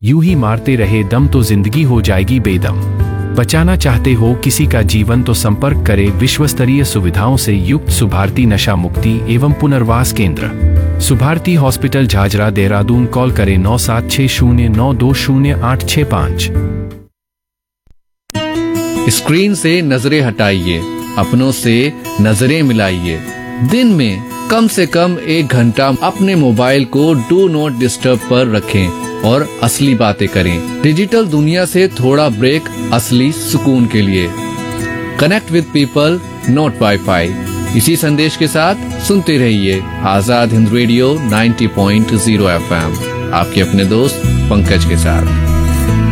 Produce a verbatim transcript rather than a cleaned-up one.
यूं ही मारते रहे दम तो जिंदगी हो जाएगी बेदम। बचाना चाहते हो किसी का जीवन तो संपर्क करें विश्वस्तरीय सुविधाओं से युक्त सुभारती नशा मुक्ति एवं पुनर्वास केंद्र, सुभारती हॉस्पिटल झाझरा देहरादून। कॉल करें नौ सात छह शून्य नौ दो शून्य आठ छह पाँच। स्क्रीन से नजरें हटाइए, अपनों से नजरें मिलाइए। दिन में कम से कम एक घंटा अपने मोबाइल को डू नॉट डिस्टर्ब पर रखें और असली बातें करें। डिजिटल दुनिया से थोड़ा ब्रेक असली सुकून के लिए। Connect with people, not wifi. इसी संदेश के साथ सुनते रहिए आजाद हिंद रेडियो नब्बे पॉइंट शून्य एफ एम, आपके अपने दोस्त पंकज के साथ।